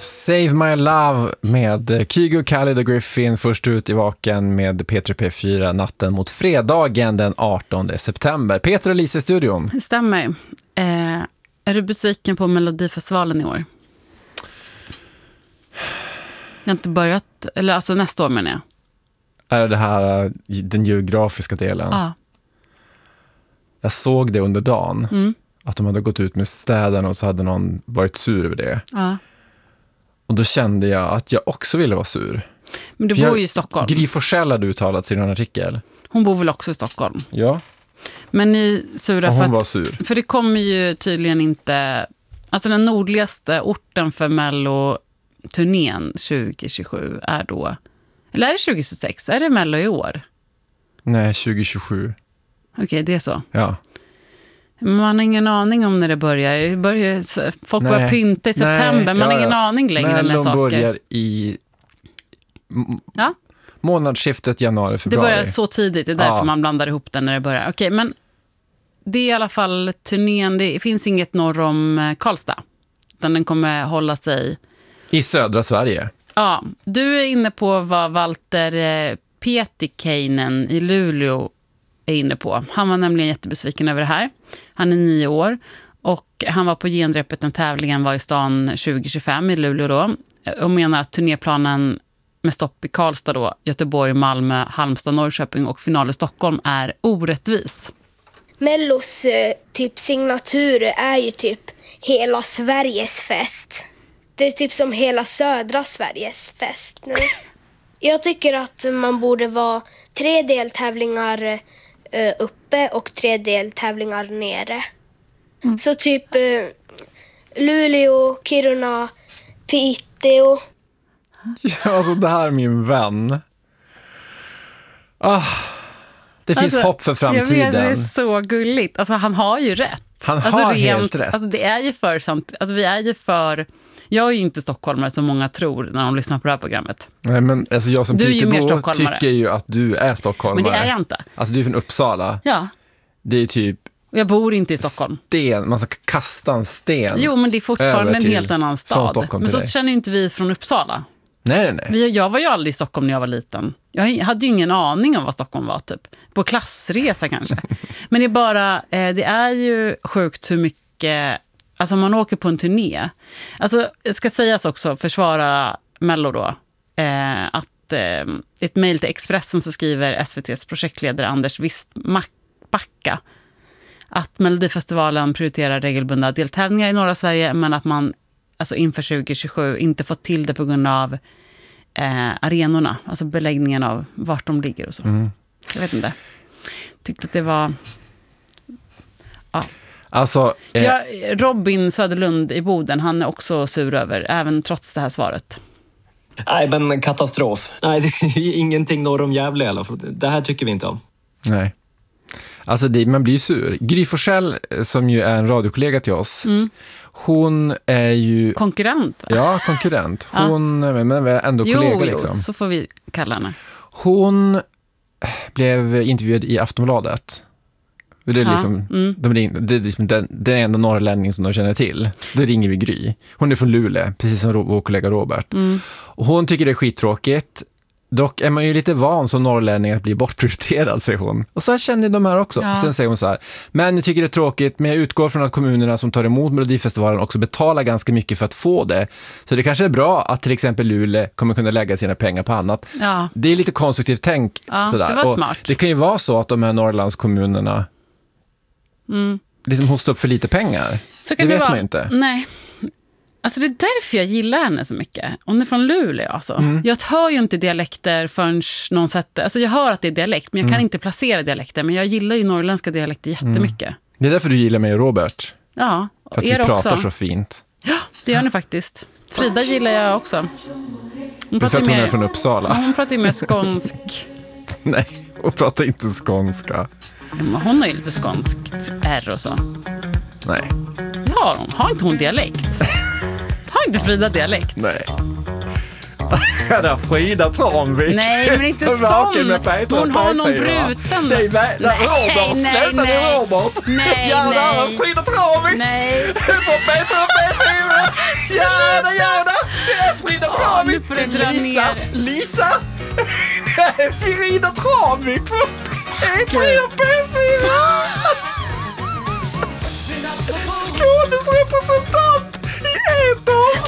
Save My Love med Kygo, Khalid och Griffin först ut i vaken med P3 P4 natten mot fredagen den 18 september. Peter och Lisa i studion. Det stämmer. Är du besviken på Melodifestivalen i år? Jag har inte börjat, eller alltså nästa år menar jag. Är det här den geografiska delen? Ja. Jag såg det under dagen. Att de hade gått ut med städerna och så hade någon varit sur över det. Ja. Och då kände jag att jag också ville vara sur. Men du bor ju i Stockholm. Gry Forssell hade uttalat i någon artikel. Hon bor väl också i Stockholm? Ja. Men ni sura och hon för var sur. För det kommer ju tydligen inte... Alltså den nordligaste orten för Mello-turnén 2027 är då... Eller är det 2026? Är det Mello i år? Nej, 2027. Okej, det är så. Ja. Man har ingen aning om när det börjar. Folk börjar pynta i september. Man har ingen aning längre än saker. Men de börjar i månadsskiftet januari-februari. Det börjar så tidigt. Det är därför man blandar ihop den när det börjar. Okej, men det är i alla fall turnén. Det finns inget norr om Karlstad. Utan den kommer hålla sig... I södra Sverige. Ja, du är inne på vad Walter Pietikäinen i Luleå är inne på. Han var nämligen jättebesviken över det här. Han är 9 år och han var på genrepet när tävlingen var i stan 2025 i Luleå då. Och menar att turnéplanen med stopp i Karlstad då, Göteborg, Malmö, Halmstad, Norrköping och final i Stockholm är orättvis. Mellos typ signatur är ju typ hela Sveriges fest. Det är typ som hela södra Sveriges fest nu. Jag tycker att man borde vara 3 deltävlingar uppe och 3 deltävlingar nere. Så typ Luleå, Kiruna, Piteå. Ja, alltså det här är min vän. Det finns hopp för framtiden. Jag vet, det är så gulligt. Alltså han har ju rätt. Han har helt rätt. Alltså det är ju för samt, alltså vi är ju för... Jag är ju inte stockholmare som många tror när de lyssnar på det här programmet. Nej, men alltså jag som Piteå tycker ju att du är stockholmare. Men det är jag inte. Alltså du är från Uppsala. Ja. Det är typ... Och jag bor inte i Stockholm. Man ska kasta en sten. Jo, men det är fortfarande en helt annan stad. Men så känner inte vi från Uppsala. Nej. Jag var ju aldrig i Stockholm när jag var liten. Jag hade ju ingen aning om vad Stockholm var typ. På klassresa kanske. Men det är bara, det är ju sjukt hur mycket... Alltså om man åker på en turné. Alltså det ska sägas också, försvara Mello då. Att ett mejl till Expressen så skriver SVT:s projektledare Anders Wistbacka att Melodifestivalen prioriterar regelbundna deltävlingar i norra Sverige, men att man alltså inför 2027 inte fått till det på grund av arenorna, alltså beläggningen av vart de ligger och så. Jag vet inte. Tyckte att det var... Ja. Alltså, Robin Söderlund i Boden, han är också sur över, även trots det här svaret. Nej, men katastrof. Nej, det är ingenting norr om Gävle i alla fall. Det här tycker vi inte om. Nej. Alltså man blir ju sur. Gry Forssell, som ju är en radiokollega till oss, hon är ju... Konkurrent, va? Ja, konkurrent. Hon men ändå kollega liksom. Jo, så får vi kalla henne. Hon blev intervjuad i Aftonbladet. Det är liksom, det är liksom den enda norrlänning som de känner till. Då ringer vi Gry. Hon är från Luleå, precis som vår kollega Robert. Och hon tycker det är skittråkigt. Dock är man ju lite van som norrlänning att bli bortprioriterad, säger hon. Och så här känner de här också. Ja. Sen säger hon så här: men jag tycker det är tråkigt, men jag utgår från att kommunerna som tar emot Melodifestivalen också betalar ganska mycket för att få det. Så det kanske är bra att till exempel Luleå kommer kunna lägga sina pengar på annat. Ja. Det är lite konstruktivt tänk. Sådär. Det var smart. Och det kan ju vara så att de här Norrlandskommunerna liksom hostar upp för lite pengar. Så kan det vet man ju inte. Nej. Alltså det är därför jag gillar henne så mycket. Hon är från Luleå alltså. Jag hör ju inte dialekter förrän någon sätt. Alltså jag hör att det är dialekt, men jag kan inte placera dialekter. Men jag gillar ju norrländska dialekter jättemycket. Det är därför du gillar mig och Robert. Ja. För att vi pratar så fint. Ja, det gör ni faktiskt. Frida gillar jag också. Hon pratar för att hon är från Uppsala. Hon pratar ju mer skånsk. Nej, hon pratar inte skånska. Hon har ju lite skånskt R och så. Nej. Ja, har inte hon dialekt? Har inte Frida dialekt? Nej. Ja, där Frida Tranvik. Nej, men inte sån. Hon har någon bruten. Nej, Robert. Sluta nu, Robert. Nej, ja, där är Frida Tranvik. Nej. På P3 P4. Ja, det gör det. Det Nu får du dra ner. Lisa! Det är Firina Trami på P3 och P4! Skånes representant i etern!